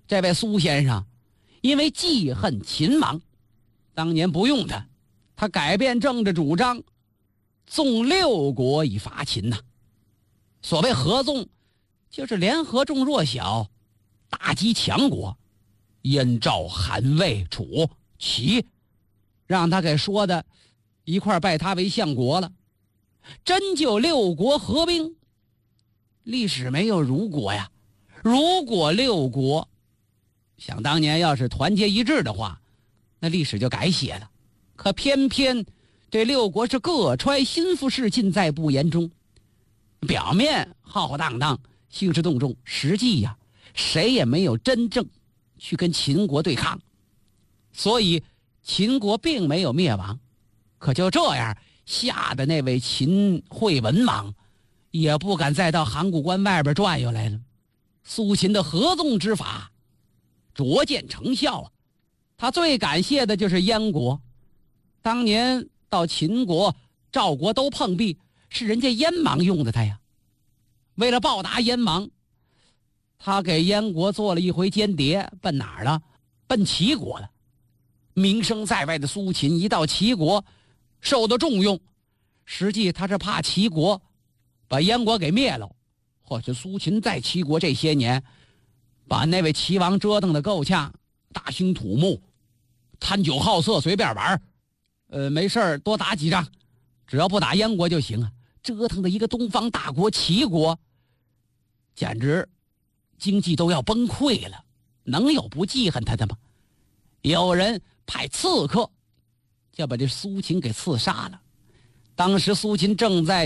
这位苏先生因为记恨秦王，当年不用他改变政治主张，纵六国以伐秦呐。所谓合纵，就是联合众弱小，打击强国。燕赵韩魏楚齐，让他给说的一块拜他为相国了。真就六国合兵，历史没有如果呀。如果六国想当年要是团结一致的话，那历史就改写了。可偏偏这六国是各揣心腹事，尽在不言中。表面浩浩荡荡，兴师动众，实际呀，谁也没有真正去跟秦国对抗。所以秦国并没有灭亡。可就这样，吓得那位秦惠文王也不敢再到函谷关外边转悠来了。苏秦的合纵之法卓见成效啊！他最感谢的就是燕国。当年到秦国、赵国都碰壁，是人家燕王用的他呀。为了报答燕王，他给燕国做了一回间谍，奔哪儿了？奔齐国了。名声在外的苏秦一到齐国，受到重用。实际他是怕齐国把燕国给灭了。或许苏秦在齐国这些年，把那位齐王折腾得够呛，大兴土木，贪酒好色，随便玩。没事多打几仗，只要不打燕国就行啊。折腾的一个东方大国齐国，简直经济都要崩溃了，能有不记恨他的吗？有人派刺客就把这苏秦给刺杀了。当时苏秦正在